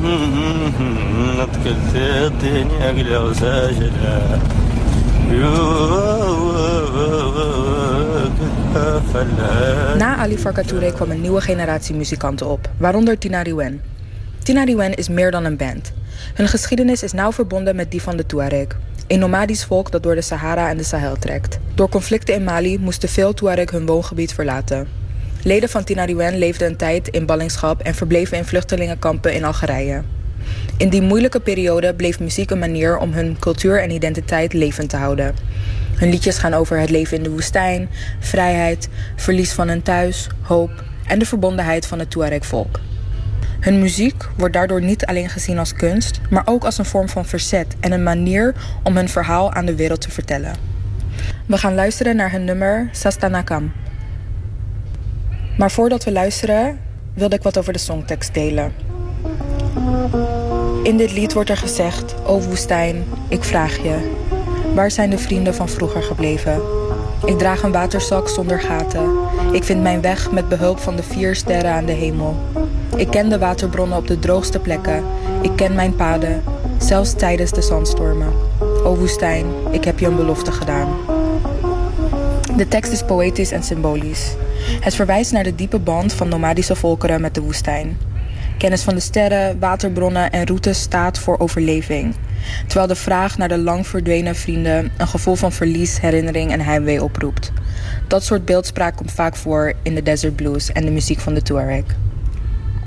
Na Ali Farka Touré kwam een nieuwe generatie muzikanten op, waaronder Tinariwen. Tinariwen is meer dan een band. Hun geschiedenis is nauw verbonden met die van de Tuareg, een nomadisch volk dat door de Sahara en de Sahel trekt. Door conflicten in Mali moesten veel Tuareg hun woongebied verlaten. Leden van Tinariwen leefden een tijd in ballingschap en verbleven in vluchtelingenkampen in Algerije. In die moeilijke periode bleef muziek een manier om hun cultuur en identiteit levend te houden. Hun liedjes gaan over het leven in de woestijn, vrijheid, verlies van hun thuis, hoop en de verbondenheid van het Tuareg-volk. Hun muziek wordt daardoor niet alleen gezien als kunst, maar ook als een vorm van verzet en een manier om hun verhaal aan de wereld te vertellen. We gaan luisteren naar hun nummer Sastanakam. Maar voordat we luisteren, wilde ik wat over de songtekst delen. In dit lied wordt er gezegd: O woestijn, ik vraag je, waar zijn de vrienden van vroeger gebleven? Ik draag een waterzak zonder gaten. Ik vind mijn weg met behulp van de 4 sterren aan de hemel. Ik ken de waterbronnen op de droogste plekken. Ik ken mijn paden, zelfs tijdens de zandstormen. O woestijn, ik heb je een belofte gedaan. De tekst is poëtisch en symbolisch. Het verwijst naar de diepe band van nomadische volkeren met de woestijn. Kennis van de sterren, waterbronnen en routes staat voor overleving, terwijl de vraag naar de lang verdwenen vrienden een gevoel van verlies, herinnering en heimwee oproept. Dat soort beeldspraak komt vaak voor in de desert blues en de muziek van de Tuareg.